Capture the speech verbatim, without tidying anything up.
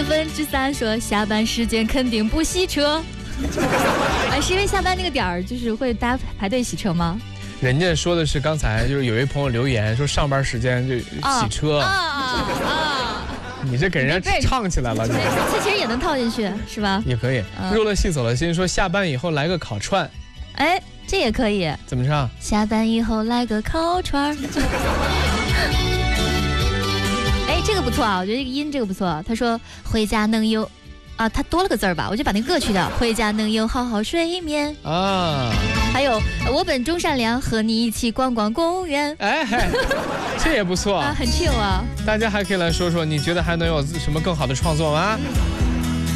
三分之三说下班时间肯定不洗车，啊，是因为下班那个点儿就是会大家排队洗车吗？ 人家说的是刚才就是有一朋友留言说上班时间就洗车啊啊啊！ 你这给人家唱起来了， 这其实也能套进去是吧？ 也可以。入了戏走了心说下班以后来个烤串， 哎，这也可以。 怎么唱？ 下班以后来个烤串。哎，这个不错啊，我觉得这个音这个不错。他说回家能有。啊，他多了个字儿吧，我就把那个去掉。回家能有好好睡眠啊。还有，我本钟善良，和你一起逛逛公园。 哎，这也不错啊，很 chill 啊。 大家还可以来说说，你觉得还能有什么更好的创作吗？嗯